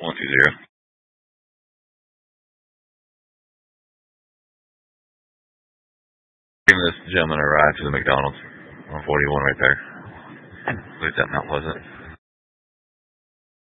120. Giving this gentleman a ride to the McDonald's on 41 right there. At least at Mount Pleasant.